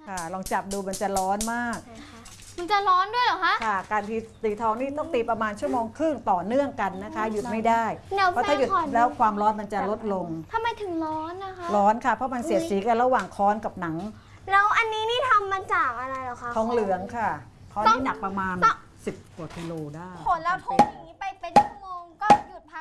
ค่ะลองจับดูมันจะร้อนมากมันจะร้อนด้วยเหรอคะค่ะการตีทองนี่ต้องตีประมาณ1.5 ชั่วโมงต่อเนื่องกันนะคะหยุดไม่ได้เพราะถ้าหยุดแล้วความร้อนมันจะลดลงทำไมถึงร้อนนะคะร้อนค่ะเพราะมันเสียดสีกันระหว่างค้อนกับหนังแล้วอันนี้นี่ทำมาจากอะไรเหรอคะทองเหลืองค่ะค้อนนี่หนักประมาณ10 กว่ากิโลได้ผลแล้วทุบอย่างนี้